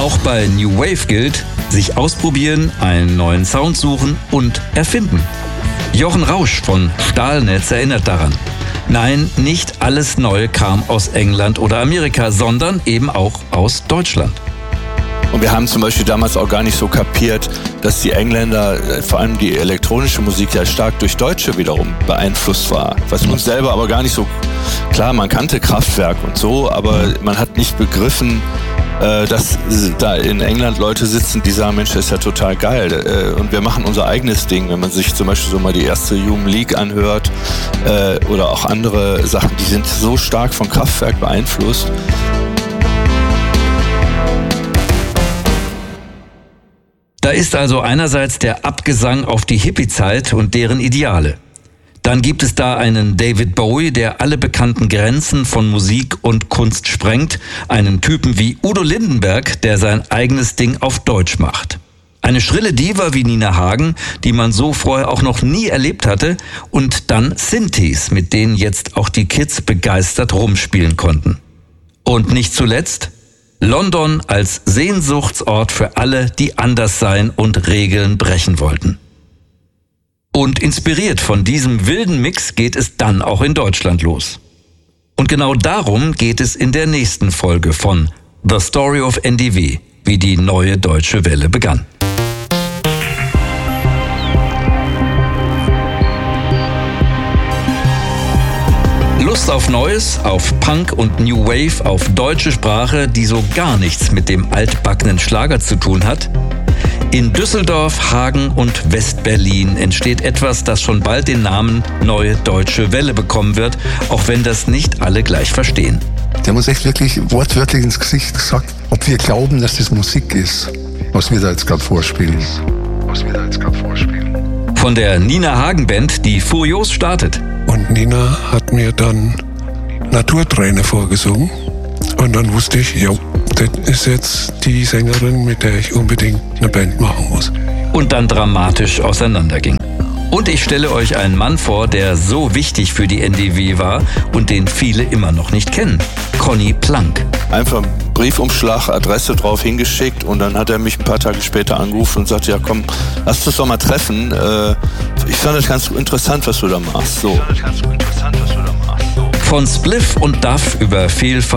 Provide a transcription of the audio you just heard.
Auch bei New Wave gilt, sich ausprobieren, einen neuen Sound suchen und erfinden. Jochen Rausch von Stahlnetz erinnert daran. Nein, nicht alles Neue kam aus England oder Amerika, sondern eben auch aus Deutschland. Und wir haben zum Beispiel damals auch gar nicht so kapiert, dass die Engländer, vor allem die elektronische Musik, ja stark durch Deutsche wiederum beeinflusst war. Was uns selber aber gar nicht so klar, man kannte Kraftwerk und so, aber man hat nicht begriffen, dass da in England Leute sitzen, die sagen, Mensch, das ist ja total geil. Und wir machen unser eigenes Ding. Wenn man sich zum Beispiel so mal die erste Human League anhört oder auch andere Sachen, die sind so stark von Kraftwerk beeinflusst. Da ist also einerseits der Abgesang auf die Hippie-Zeit und deren Ideale. Dann gibt es da einen David Bowie, der alle bekannten Grenzen von Musik und Kunst sprengt. Einen Typen wie Udo Lindenberg, der sein eigenes Ding auf Deutsch macht. Eine schrille Diva wie Nina Hagen, die man so vorher auch noch nie erlebt hatte. Und dann Synthes, mit denen jetzt auch die Kids begeistert rumspielen konnten. Und nicht zuletzt London als Sehnsuchtsort für alle, die anders sein und Regeln brechen wollten. Und inspiriert von diesem wilden Mix geht es dann auch in Deutschland los. Und genau darum geht es in der nächsten Folge von The Story of NDW, wie die neue deutsche Welle begann. Lust auf Neues, auf Punk und New Wave, auf deutsche Sprache, die so gar nichts mit dem altbackenen Schlager zu tun hat? In Düsseldorf, Hagen und West-Berlin entsteht etwas, das schon bald den Namen Neue Deutsche Welle bekommen wird, auch wenn das nicht alle gleich verstehen. Die haben uns echt wirklich wortwörtlich ins Gesicht gesagt, ob wir glauben, dass das Musik ist, was wir da jetzt gerade vorspielen. Von der Nina Hagen Band, die furios startet. Und Nina hat mir dann Naturträne vorgesungen. Und dann wusste ich, ja, das ist jetzt die Sängerin, mit der ich unbedingt eine Band machen muss. Und dann dramatisch auseinanderging. Und ich stelle euch einen Mann vor, der so wichtig für die NDW war und den viele immer noch nicht kennen. Conny Plank. Einfach Briefumschlag, Adresse drauf hingeschickt und dann hat er mich ein paar Tage später angerufen und sagte, ja komm, lass uns doch mal treffen. Ich fand das ganz interessant, was du da machst. So. Von Spliff und Duff über Vielfalt